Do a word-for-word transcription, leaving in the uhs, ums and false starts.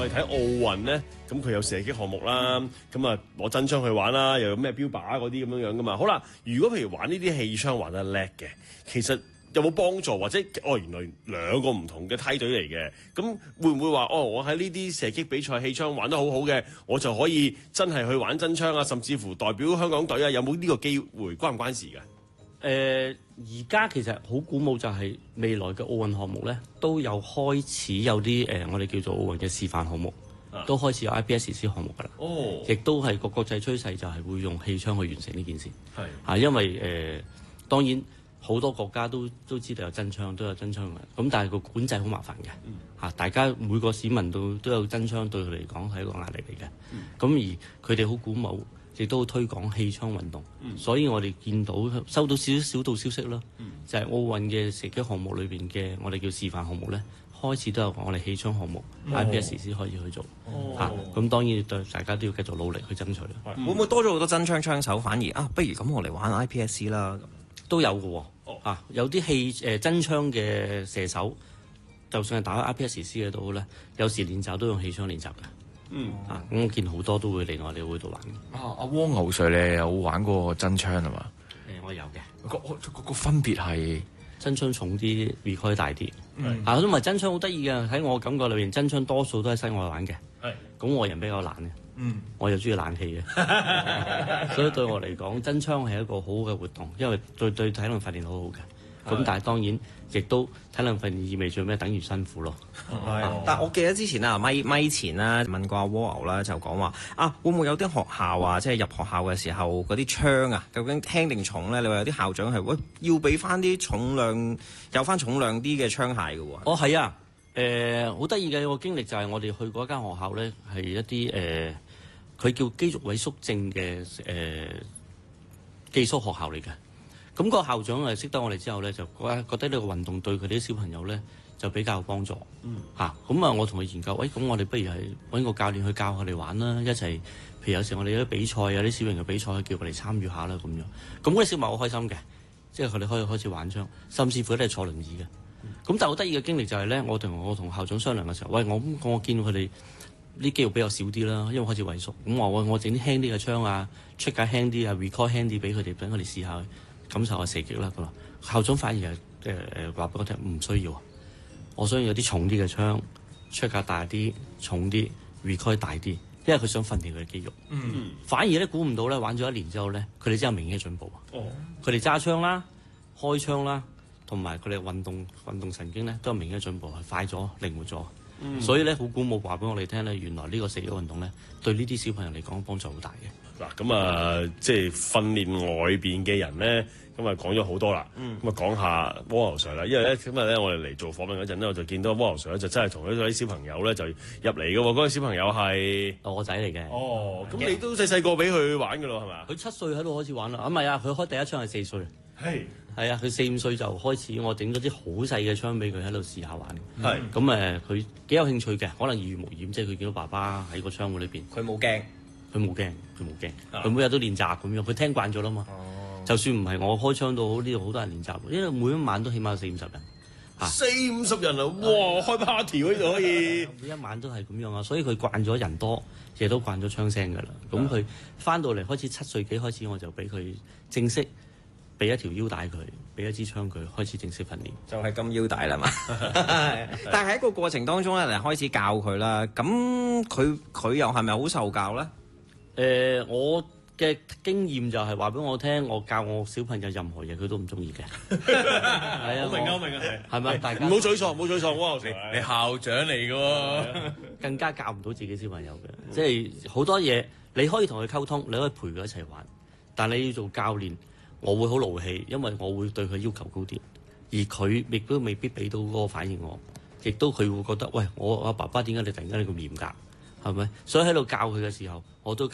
我哋睇奧運咧，咁佢有射擊項目啦，咁啊攞真槍去玩啦，又有咩標靶嗰啲咁樣樣噶嘛。好啦，如果譬如玩呢啲氣槍玩得叻嘅，其實有冇幫助？或者哦，原來兩個唔同嘅梯隊嚟嘅，咁會唔會話哦？我喺呢啲射擊比賽氣槍玩得好好嘅，我就可以真係去玩真槍啊，甚至乎代表香港隊啊？有冇呢個機會？關唔關事㗎？ 誒而家其實好鼓舞，就係未來嘅奧運項目咧，都有開始有啲誒、呃，我哋叫做奧運嘅示範項目，啊、都開始有 I P S C 項目㗎啦。哦，亦都係個國際趨勢，就係會用氣槍去完成呢件事。係啊，因為誒、呃、當然好多國家都都知道有真槍，都有真槍嘅。咁但係個管制好麻煩嘅。嗯、啊，大家每個市民都都有真槍，對佢嚟講係一個壓力嚟嘅。咁、嗯、而佢哋好鼓舞。亦都推廣氣槍運動，嗯、所以我哋見到收到少少小道消息啦，嗯、就係奧運嘅射擊項目裏邊嘅我哋叫示範項目咧，開始都有我哋氣槍項目、哦、I P S C 可以去做，嚇咁、哦啊、當然對大家都要繼續努力去爭取啦。 嗯、會唔會多咗好多真槍槍手？反而啊，不如咁我嚟玩 I P S C 啦， 都有嘅喎、哦啊，有啲氣誒、呃、真槍嘅射手，就算係打開 I P S C 嘅都好咧，有時練習都用氣槍練習嘅。嗯啊，咁我見好多都會嚟我哋會度玩嘅。 啊，阿汪牛 Sir 你有玩過真槍係嘛？ 誒、呃，我有嘅。 個個個分別係真槍重啲 recoil 大啲。嗯。啊，因為真槍好得意嘅，喺我感覺裏邊，真槍多數都喺室外玩嘅。係。咁我人比較懶嘅。嗯。我又中意冷氣嘅。所以對我嚟講，真槍係一個好好嘅活動，因為對對體能訓練好好嘅。咁但係當然，亦都體能訓練意味住咩？等於辛苦咯。 係、哦。但係我記得之前啊，咪咪前啦問過阿蝸牛啦，就講話啊，會唔會有啲學校啊，即係入學校嘅時候嗰啲槍啊，究竟輕定重咧？你話有啲校長係喂要俾翻啲重量，有翻重量啲嘅槍械嘅喎。 哦，係啊，誒好得意嘅一個經歷就係我哋去過一間學校咧，係一啲誒，佢、呃、叫肌肉萎縮症嘅誒、呃、寄宿學校嚟嘅。咁個校長誒識得我哋之後咧，就覺得覺得呢個運動對佢哋啲小朋友咧就比較有幫助。嗯。嚇，咁啊，我同佢研究，喂、哎，咁我哋不如係揾個教練去教佢哋玩啦，一齊。譬如有時我哋有啲比賽，有啲小型嘅比賽，叫佢哋參與下啦咁樣。咁嗰啲小朋友好開心嘅，即係佢哋可以開始玩槍，甚至乎都係坐輪椅嘅。咁、嗯、但係好得意嘅經歷就係咧，我同我同校長商量嘅時候，喂，我我見佢哋啲肌肉比較少啲啦，因為開始萎縮。咁我我我整啲輕啲嘅槍啊，出架輕啲啊 recoil 輕啲俾佢哋，等佢哋試下。感受下射擊啦，佢話校長反而係誒誒話俾我聽唔需要，我想要有啲重啲嘅槍，出價大啲、重啲、recoil 大啲，因為佢想訓練佢嘅肌肉。嗯，反而咧估唔到咧，玩咗一年之後咧，佢哋真係明顯嘅進步。哦，佢哋揸槍啦、開槍啦，同埋佢哋運動運動神經咧都有明顯嘅進步，係快咗、靈活咗。嗯、所以咧好鼓舞，話俾我哋聽咧，原來呢個射擊運動咧對呢啲小朋友嚟講幫助好大嘅。 嗱，咁啊，即係訓練外邊嘅人咧，咁啊講咗好多啦。咁啊講下蝸牛 Sir 啦，因為咧今日咧我哋嚟做訪問嗰陣咧，我就見到蝸牛 Sir 咧就真係同嗰啲小朋友咧就入嚟嘅喎。嗰個小朋友係我仔嚟嘅。 哦，咁你都細細個俾佢玩嘅咯，係嘛？ 佢七歲喺度開始玩啦。啊，唔係啊，佢開第一槍係四歲。係。係啊，佢四五歲就開始，我整咗啲好細嘅槍俾佢喺度試下玩。係。咁誒，佢幾有興趣嘅，可能耳濡目染，即係佢見到爸爸喺個槍會裏邊。 佢冇驚。 佢冇驚，佢冇驚，佢每日都練習咁樣，佢聽慣咗啦嘛。哦、就算唔係我開槍都好，呢度好多人練習，因為每一晚都起碼四五十人。 四五十人啊！哇，開 party 嗰度可以。 每一晚都係咁樣啊，所以佢慣咗人多，亦都慣咗槍聲㗎啦。咁佢翻到嚟開始七歲幾開始，我就俾佢正式俾一條腰帶佢，俾一支槍佢，開始正式訓練。 就係金腰帶啦嘛。但係喺個過程當中咧，嚟開始教佢啦。咁佢佢又係咪好受教咧？ 誒、呃，我嘅經驗就係話俾我聽，我教我小朋友任何嘢，佢都唔中意嘅。係啊， 我明啊，我明啊，係。係咪？大家唔好沮喪，唔好沮喪。哇，你你校長嚟嘅喎， 更加教唔到自己小朋友嘅。即係好多嘢，你可以同佢溝通，你可以陪佢一齊玩，但你要做教練，我會好勞氣，因為我會對佢要求高啲，而佢亦都未必俾到嗰個反應我，亦都佢會覺得，喂，我阿爸爸點解你突然間你咁嚴格？係咪？所以喺度教佢嘅時候，我都